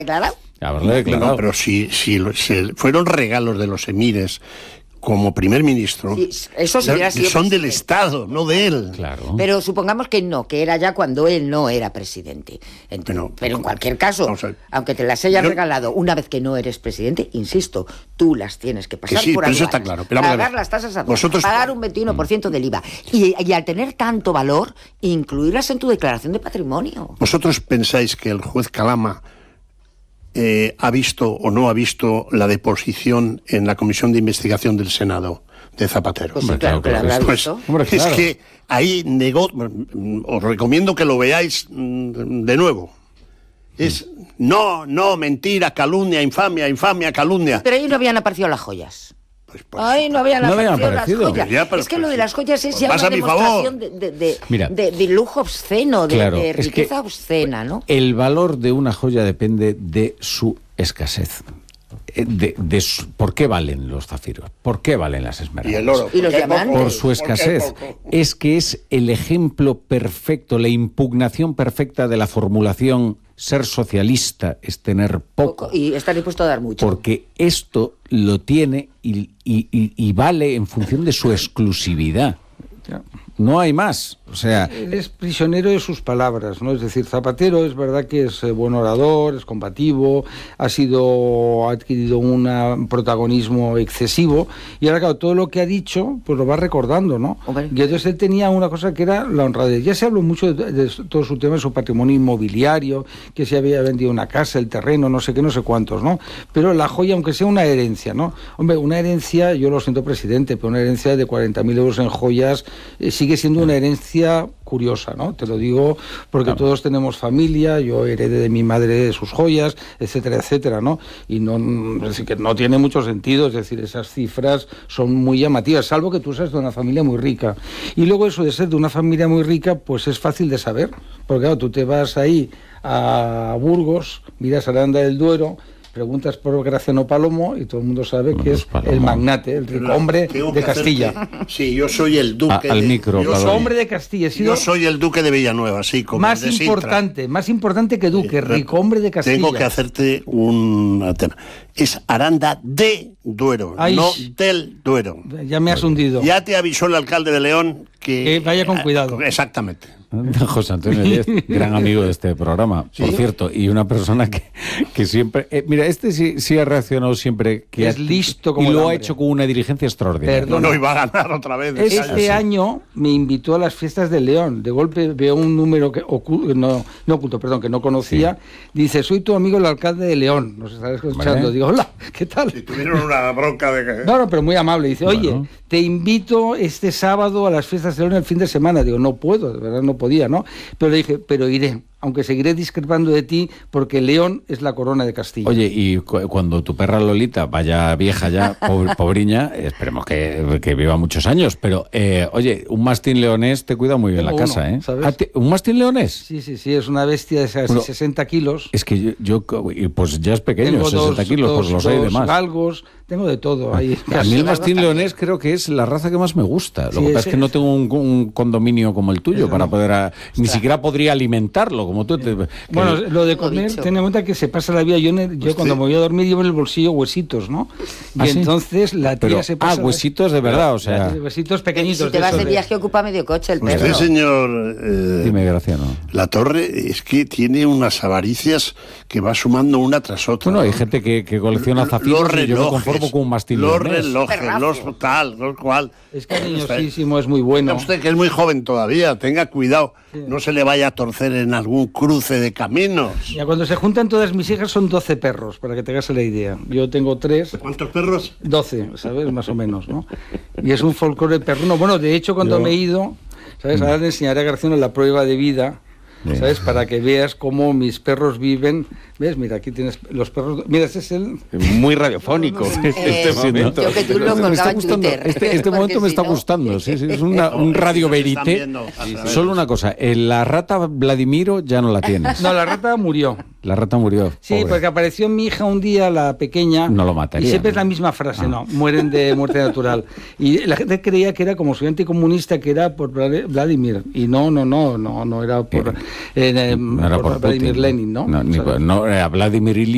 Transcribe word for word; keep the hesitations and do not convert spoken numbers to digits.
declarado. Haberle declarado. No, pero si, si lo- se- fueron regalos de los emires como primer ministro, Sí, eso sí hubiera sido son del presidente. Estado, no de él. Claro. Pero supongamos que no, que era ya cuando él no era presidente. Ent- Bueno, pero en cualquier caso, vamos a ver. aunque te las hayas Yo- regalado una vez que no eres presidente, insisto, tú las tienes que pasar sí, por pero eso aduanas, está claro. Pero vamos a ver. pagar las tasas a Vosotros- pagar un veintiuno por ciento del I V A. Y, y al tener tanto valor, incluirlas en tu declaración de patrimonio. ¿Vosotros pensáis que el juez Calama eh, ha visto o no ha visto la deposición en la Comisión de Investigación del Senado de Zapatero? Pues sí, Hombre, claro, claro que que la lo habrá Pues visto. Hombre, claro. es que ahí negó, os recomiendo que lo veáis mm, de nuevo. Es no, no, mentira, calumnia, infamia, infamia, calumnia. Pero ahí no habían aparecido las joyas. Pues, pues, Ahí no habían No habían aparecido las aparecido. joyas. Ya, pero- es que lo de las joyas es pues ya vas una a mi demostración favor. de, de, de, Mira. de- de lujo obsceno, de, Claro, de es que riqueza obscena, ¿no? El valor de una joya depende de su escasez. Eh, De, de su- ¿Por qué valen los zafiros? ¿Por qué valen las esmeraldas? y el oro. Y los porque hay diamantes. poco, Por su porque hay escasez. poco. Es que es el ejemplo perfecto, la impugnación perfecta de la formulación ser socialista es tener poco. Y estar dispuesto a dar mucho. Porque esto lo tiene y, y- y- y vale en función de su exclusividad. No hay más. O sea, Él es prisionero de sus palabras, ¿no? Es decir, Zapatero es verdad que es eh, buen orador, es combativo, ha sido, ha adquirido un protagonismo excesivo y ahora, claro, todo lo que ha dicho, pues lo va recordando, ¿no? Hombre. Y entonces él tenía una cosa que era la honradez. Ya se habló mucho de, de todo su tema, de su patrimonio inmobiliario, que se había vendido una casa, el terreno, no sé qué, no sé cuántos, ¿no? Pero la joya, aunque sea una herencia, ¿no? Hombre, una herencia, yo lo siento, presidente, pero una herencia de cuarenta mil euros en joyas eh, sigue siendo una herencia curiosa, ¿no? Te lo digo porque Claro. todos tenemos familia, yo heredé de mi madre sus joyas, etcétera, etcétera, ¿no? Y no, es decir, que no tiene mucho sentido, es decir, esas cifras son muy llamativas, salvo que tú seas de una familia muy rica. Y luego eso de ser de una familia muy rica, pues es fácil de saber, porque claro, tú te vas ahí a Burgos, miras Aranda del Duero, preguntas por Graciano Palomo y todo el mundo sabe que es Palomo. el magnate, el rico hombre Tengo de que Castilla. hacerte- Sí, yo soy el duque A- al de... micro, yo, Pablo. soy, Hombre de Castilla, he sido yo soy el duque de Villanueva, sí, como más el de Sintra. importante, más importante que Duque, Sí, rico hombre de Castilla. Tengo que hacerte un tema. Es Aranda de Duero, Ay, no sh- del Duero. Ya me has hundido. Ya te avisó el alcalde de León que... Que vaya con cuidado. Exactamente. José Antonio Díez, gran amigo de este programa, por cierto, y una persona que, que siempre... eh, mira, este sí, sí ha reaccionado siempre... que Es ha- listo como Y el lo ha hambre. hecho con una dirigencia extraordinaria. No, Perdona. no iba a ganar otra vez. Es- Calla. Este año me invitó a las fiestas de León. De golpe veo un número que oculto, no, no oculto, perdón, que no conocía. Dice, soy tu amigo el alcalde de León. Nos estará escuchando. Vale. Digo, hola, ¿qué tal? Si tuvieron una bronca de que... No, no, pero muy amable. Dice, oye, Bueno. te invito este sábado a las fiestas de León el fin de semana. Digo, no puedo, de verdad no podía, ¿no? Pero le dije, pero iré, aunque seguiré discrepando de ti, porque León es la corona de Castilla. Oye, y cu- cuando tu perra Lolita vaya vieja ya, pobre- pobriña, esperemos que, que viva muchos años, pero, eh, oye, un mastín leonés te cuida muy bien Tengo la casa, uno, ¿eh? ¿sabes? Ah, te- ¿Un mastín leonés? Sí, sí, sí, es una bestia de casi Bueno, sesenta kilos. Es que yo, yo co- y pues ya es pequeño, Tengo sesenta dos, kilos, pues dos- los hay de dos más. galgos, tengo de todo ahí. A mí el mastín leonés creo que es la raza que más me gusta. Lo Sí, que pasa ese- es que no tengo un, un condominio como el tuyo Eso para no. poder... a- ni siquiera podría alimentarlo como tú. te- que- Bueno, lo de Como comer, dicho. ten en cuenta que se pasa la vida. Yo, ne- yo Usted- cuando me voy a dormir llevo en el bolsillo huesitos, ¿no? Y ¿Ah, sí? entonces la tía Pero, se pasa... ah, huesitos de verdad, o sea... Huesitos pequeñitos. Si te de vas esos de de- viaje, ocupa medio coche el perro. Usted, señor... eh, Dime, Graciano. La Torre es que tiene unas avaricias que va sumando una tras otra. Bueno, hay ¿no? gente que, que colecciona Los zafiros y yo me relojes, conformo con un mastín Los leonés. relojes, Perrazo. los tal, los cual. Es cariñosísimo, es muy bueno. Usted que es muy joven todavía, tenga cuidado, no se le vaya a torcer en algún cruce de caminos. Ya cuando se juntan todas mis hijas son doce perros, para que te hagas la idea. Yo tengo tres, ¿Cuántos perros? doce, ¿sabes? Más o menos, ¿no? Y es un folclore perruno. Bueno, de hecho, cuando Yo- me he ido, ¿sabes? Ahora le enseñaré a García la prueba de vida, ¿sabes? Para que veas cómo mis perros viven. ¿Ves? Mira, aquí tienes los perros. Mira, este es el... Muy radiofónico este Eh, momento. yo que tú lo Me está colgaba en gustando, Twitter. Este, este Porque momento me si está no- gustando. Sí, sí, es una, un radio Eso se están verité. viendo a través. Solo una cosa, eh, la rata Vladimiro ya no la tienes. No, la rata murió. La rata murió. Sí, pobre. porque apareció mi hija un día, la pequeña. No lo mataría, Y siempre es ¿no? la misma frase, Ah. no, mueren de muerte natural. Y la gente creía que era, como soy anticomunista, que era por Vla- Vladimir. Y no, no, no, no, no era por, Eh, eh, No era por por Vladimir Putin. Lenin, ¿no? No, ni ¿Sabes? por- no, era Vladimir Ilich